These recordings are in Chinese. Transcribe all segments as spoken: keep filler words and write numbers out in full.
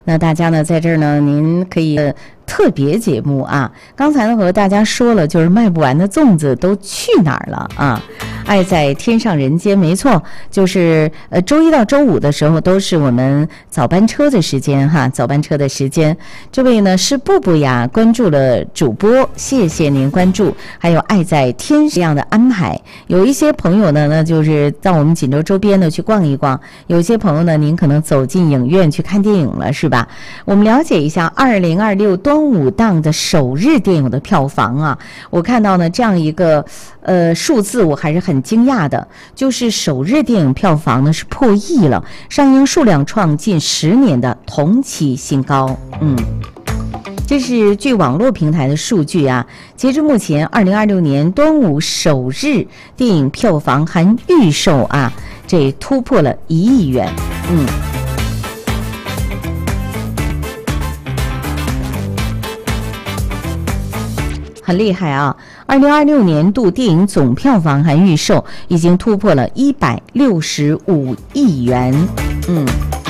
那大家呢，在这儿呢，您可以呃特别节目啊。刚才呢和大家说了，就是卖不完的粽子都去哪儿了啊？爱在天上人间，没错，就是呃周一到周五的时候都是我们早班车的时间哈，早班车的时间。这位呢是布布呀，关注了主播，谢谢您关注。还有爱在天这样的安排，有一些朋友呢，那就是到我们锦州周边呢去逛一逛；有些朋友呢，您可能走进影院去看电影了，是吧？我们了解一下二零二六端午档的首日电影的票房啊，我看到呢这样一个呃数字，我还是很惊讶的，就是首日电影票房呢是破亿了，上映数量创近十年的同期新高。嗯，这是据网络平台的数据啊，截至目前，二零二六年端午首日电影票房含预售啊，这突破了一亿元。嗯。很厉害啊！二零二六年度电影总票房含预售已经突破了一百六十五亿元。嗯。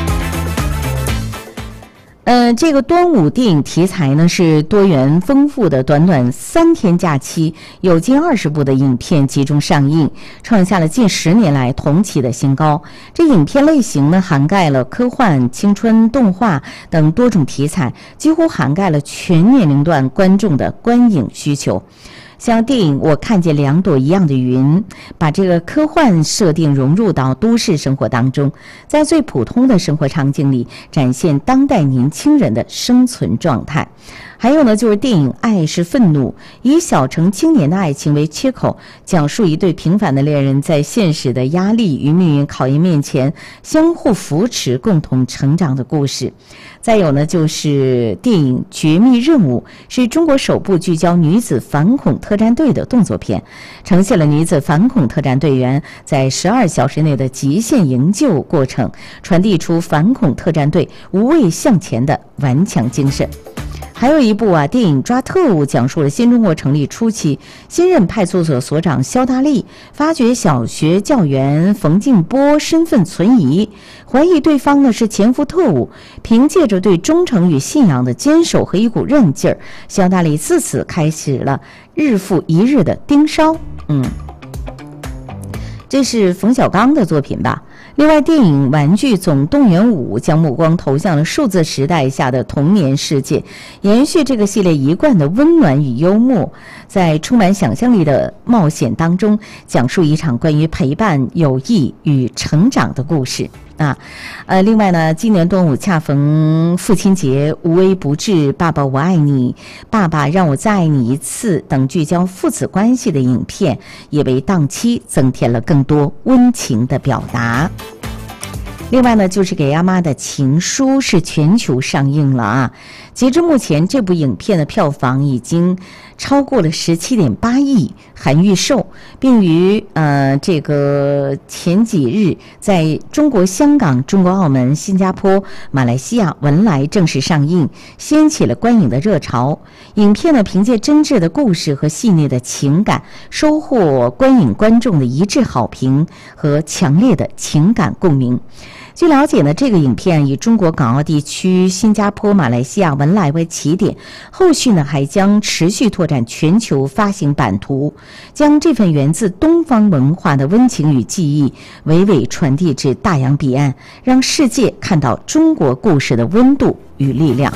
呃，这个端午电影题材呢是多元丰富的，短短三天假期，有近二十部的影片集中上映，创下了近十年来同期的新高。这影片类型呢涵盖了科幻、青春、动画等多种题材，几乎涵盖了全年龄段观众的观影需求。像电影《我看见两朵一样的云》，把这个科幻设定融入到都市生活当中，在最普通的生活场景里展现当代年轻人的生存状态。还有呢，就是电影《爱是愤怒》，以小城青年的爱情为切口，讲述一对平凡的恋人在现实的压力与命运考验面前相互扶持、共同成长的故事。再有呢，就是电影《绝密任务》，是中国首部聚焦女子反恐特战队的动作片，呈现了女子反恐特战队员在十二小时内的极限营救过程，传递出反恐特战队无畏向前的顽强精神。还有一部啊，电影《抓特务》讲述了新中国成立初期，新任派出所所长肖大力发觉小学教员冯静波身份存疑，怀疑对方呢是潜伏特务，凭借着对忠诚与信仰的坚守和一股韧劲儿，肖大力自此开始了日复一日的盯梢。嗯，这是冯小刚的作品吧。另外，电影《玩具总动员五》将目光投向了数字时代下的童年世界，延续这个系列一贯的温暖与幽默，在充满想象力的冒险当中，讲述一场关于陪伴、友谊与成长的故事啊。呃，另外呢，今年端午恰逢父亲节，《无微不至》《爸爸我爱你》《爸爸让我再爱你一次》等聚焦父子关系的影片，也为档期增添了更多温情的表达。另外呢，就是给阿妈的情书是全球上映了啊！截至目前，这部影片的票房已经超过了十七点八亿，含预售，并于呃这个前几日在中国香港、中国澳门、新加坡、马来西亚、文莱正式上映，掀起了观影的热潮。影片呢，凭借真挚的故事和细腻的情感，收获观影观众的一致好评和强烈的情感共鸣。据了解呢，这个影片以中国港澳地区、新加坡、马来西亚、文莱为起点，后续呢还将持续拓展全球发行版图，将这份源自东方文化的温情与记忆娓娓传递至大洋彼岸，让世界看到中国故事的温度与力量。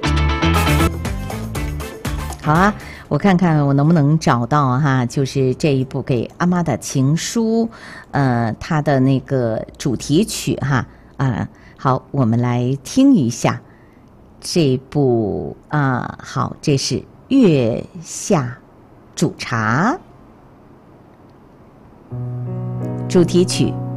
好啊，我看看我能不能找到哈，就是这一部给阿妈的情书，呃，它的那个主题曲哈啊。好，我们来听一下这部啊。好，这是月下煮茶主题曲。